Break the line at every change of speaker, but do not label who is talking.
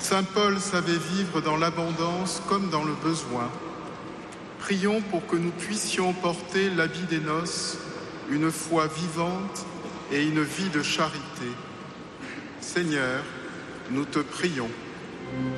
Saint Paul savait vivre dans l'abondance comme dans le besoin. Prions pour que nous puissions porter l'habit des noces, une foi vivante et une vie de charité. Seigneur, nous te prions.